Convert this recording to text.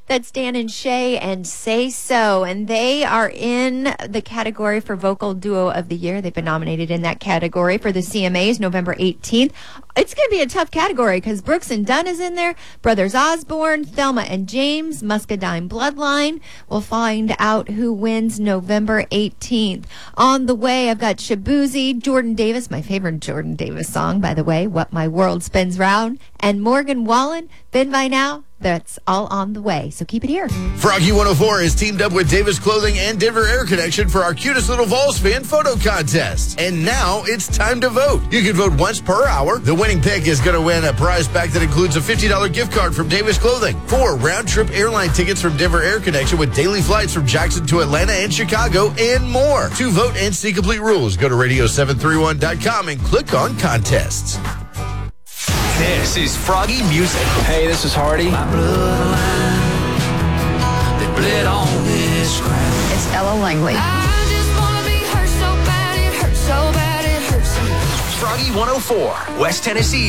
That's Dan and Shay and Say So. And they are in the category for Vocal Duo of the Year. They've been nominated in that category for the CMAs November 18th. It's going to be a tough category because Brooks and Dunn is in there, Brothers Osborne, Thelma and James, Muscadine Bloodline. We'll find out who wins November 18th. On the way, I've got Shabuzi, Jordan Davis, my favorite Jordan Davis song, by the way, What My World Spins Round, and Morgan Wallen, Been By Now. That's all on the way, so keep it here. Froggy 104 is teamed up with Davis Clothing and Denver Air Connection for our cutest little Vols fan photo contest. And now it's time to vote. You can vote once per hour. The winning pick is going to win a prize pack that includes a $50 gift card from Davis Clothing, 4 round-trip airline tickets from Denver Air Connection with daily flights from Jackson to Atlanta and Chicago, and more. To vote and see complete rules, go to radio731.com and click on contests. This is Froggy Music. Hey, this is Hardy. My bloodline, they bled on this ground. It's Ella Langley. I just wanna be hurt so bad, it hurts so bad, it hurts so bad. Froggy 104, West Tennessee.